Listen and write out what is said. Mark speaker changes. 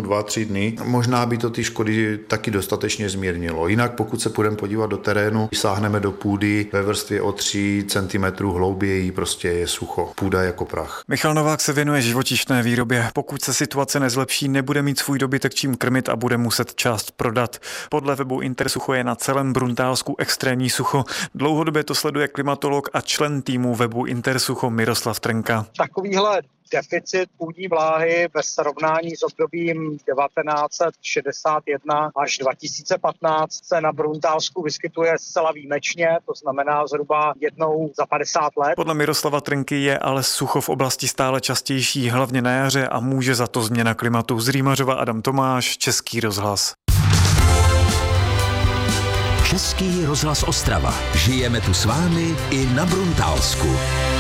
Speaker 1: 2-3 dny. Možná by to ty škody taky dostatečně zmírnilo. Jinak pokud se půjdeme podívat do terénu, sáhneme do půdy ve vrstvě o 3 cm hlouběji, prostě je sucho. Půda jako prach.
Speaker 2: Michal Novák se věnuje živočišné výrobě. Pokud se situace nezlepší, nebude mít svůj dobytek čím krmit a bude muset část prodat. Podle webu Intersucho je na celém Bruntálsku extrémní sucho. Dlouhodobě to sleduje klimatolog a člen týmu webu Intersucho Miroslav Trnka.
Speaker 3: Takovýhle deficit půdní vláhy ve srovnání s obdobím 1961 až 2015 se na Bruntálsku vyskytuje zcela výjimečně, to znamená zhruba jednou za 50 let.
Speaker 2: Podle Miroslava Trnky je ale sucho v oblasti stále častější, hlavně na jaře, a může za to změna klimatu. Z Rýmařova Adam Tomáš, Český rozhlas.
Speaker 4: Český rozhlas Ostrava. Žijeme tu s vámi i na Bruntálsku.